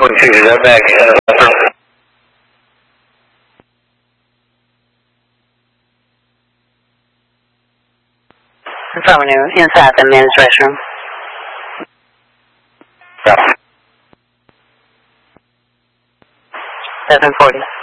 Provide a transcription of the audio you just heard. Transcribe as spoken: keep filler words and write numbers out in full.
forty-six, is that back? Uh, Affirmative, inside the men's restroom. Yeah. seven forty.